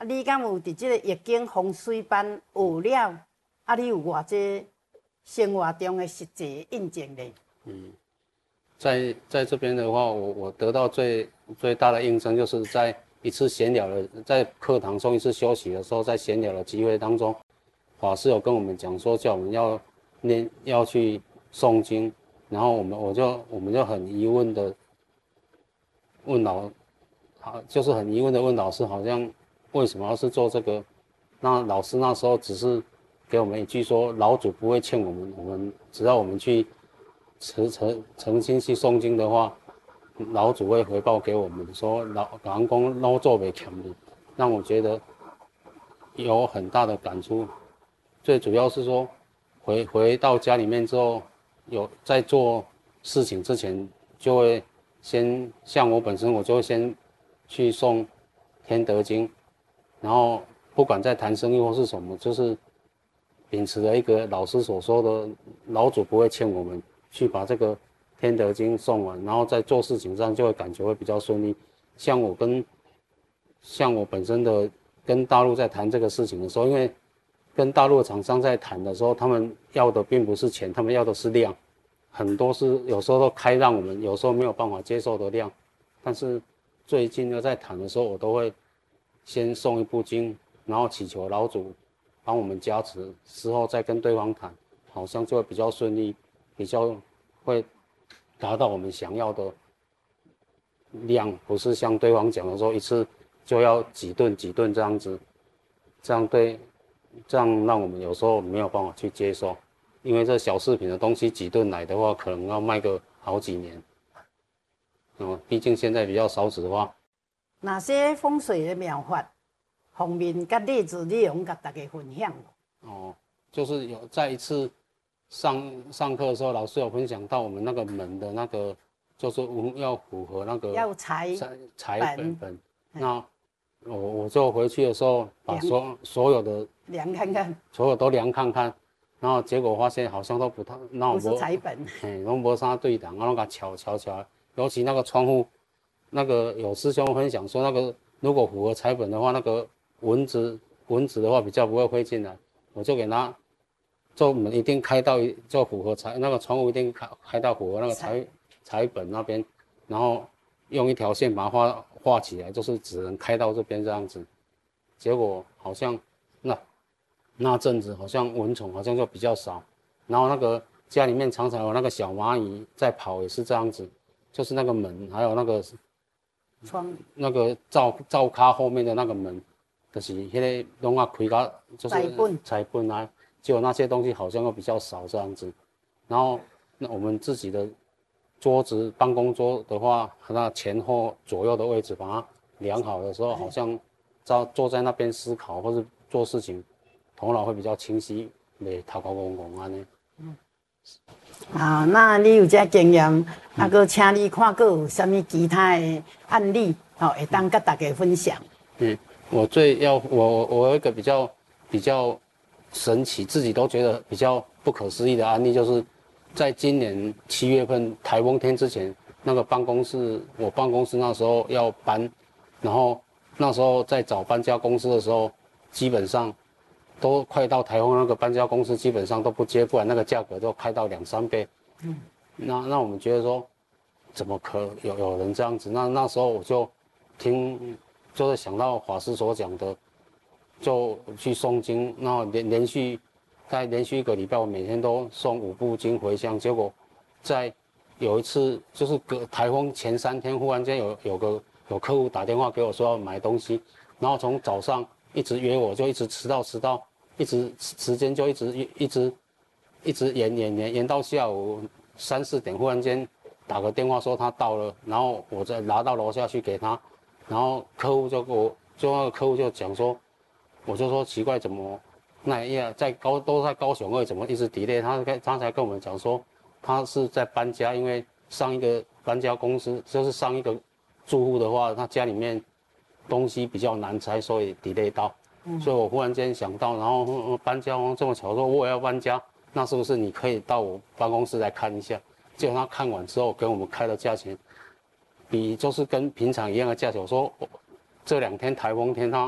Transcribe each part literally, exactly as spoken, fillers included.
啊，你敢有伫即个易经风水班学了？啊，你有偌济生活中的实际印证咧？ 嗯，在在这边的话，我我得到最最大的印证，就是在一次闲聊的，在课堂中一次休息的时候，在闲聊的机会当中，法师有跟我们讲说，叫我们要念要去诵经，然后我们我就我们就很疑问的问老，好就是很疑问的问老师，好像为什么要是做这个？那老师那时候只是给我们一句说，老祖不会欠我们，我们只要我们去诚诚诚心去诵经的话，老祖会回报给我们说，老老人公老做没欠你，让我觉得有很大的感触。最主要是说，回回到家里面之后，有在做事情之前，就会先像我本身，我就会先去诵《天德经》，然后不管在谈生意或是什么，就是秉持了一个老师所说的，老祖不会欠我们，去把这个《天德经》诵完，然后在做事情上就会感觉会比较顺利。像我跟像我本身的跟大陆在谈这个事情的时候，因为跟大陆的厂商在谈的时候，他们要的并不是钱，他们要的是量，很多是有时候都开让我们，有时候没有办法接受的量。但是最近呢，在谈的时候，我都会先诵一部经，然后祈求老祖帮我们加持，之后再跟对方谈，好像就会比较顺利，比较会达到我们想要的量，不是像对方讲的说一次就要几吨几吨这样子，这样对。这样让我们有时候没有办法去接受，因为这小饰品的东西几吨来的话，可能要卖个好几年。嗯，毕竟现在比较少子化。 哪些风水的妙法方面甲例子，你用甲大家分享哦，就是有在一次上上课的时候，老师有分享到我们那个门的那个，就是要符合那个要财财本本。那我我就回去的时候，把所所有的量看看， 所有都量看看，然后结果发现好像都不太，那我不是财本， 嘿，拢无啥对档，然后给敲敲敲，尤其那个窗户，那个有师兄分享说，那个如果符合财本的话，那个蚊子蚊子的话比较不会飞进来，我就给他，就门一定开到就符合财，那个窗户一定开开到符合那个财财本那边，然后用一条线把它画画起来，就是只能开到这边这样子，结果好像那。那阵子好像蚊虫好像就比较少，然后那个家里面常常有那个小蚂蚁在跑，也是这样子，就是那个门还有那个窗那个灶灶咖后面的那个门，就是迄个拢啊开个就是财本财本啊，结果那些东西好像又比较少这样子，然后那我们自己的桌子办公桌的话，那前后左右的位置把它量好的时候，好像在坐在那边思考或是做事情。头脑会比较清晰，袂头壳戆戆安尼。 嗯，好，那你有这经验，啊，搁请你看，搁有啥物其他的案例，吼、哦，会当甲大家分享。 嗯，我最要我我有一个比较比较神奇，自己都觉得比较不可思议的案例，就是在今年七月份台风天之前，那个办公室，我办公室那时候要搬，然后那时候在找搬家公司的时候，基本上。都快到台风那个搬家公司基本上都不接，不然那个价格都开到两三倍。嗯，那那我们觉得说，怎么可有有人这样子？那那时候我就听，就是想到法师所讲的，就去诵经，然后连连续，在连续一个礼拜，我每天都诵五部经回向。结果，在有一次就是隔台风前三天，忽然间有有个有客户打电话给我说要买东西，然后从早上。一直约我，就一直迟到，迟到，一直时间就一直一直一直延延延延到下午三四点，忽然间打个电话说他到了，然后我再拿到楼下去给他，然后客户就跟我，就那个客户就讲说，我就说奇怪怎么那呀在高都在高雄而已，怎么一直 delay？ 他他才跟我们讲说，他是在搬家，因为上一个搬家公司就是上一个住户的话，他家里面。东西比较难拆，所以 delay 到，嗯、所以我忽然间想到，然后搬家这么巧说我也要搬家，那是不是你可以到我办公室来看一下？结果他看完之后给我们开的价钱，比就是跟平常一样的价钱。我说这两天台风天他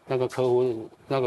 那个客户那个。